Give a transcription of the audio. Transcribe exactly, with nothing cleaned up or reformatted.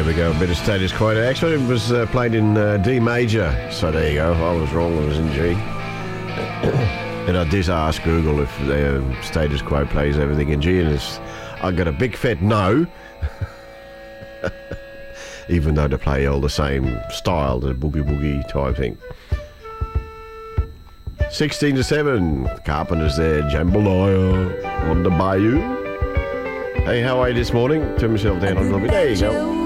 There we go, a bit of Status Quo. Actually, it was uh, played in uh, D major, so there you go. I was wrong, it was in G. And I did ask Google if their Status Quo plays everything in G, and it's, I got a big fat no. Even though they play all the same style, the boogie-boogie type thing. sixteen to seven, Carpenters there, Jambalaya on the Bayou. Hey, how are you this morning? Turn myself down a little bit. There you go.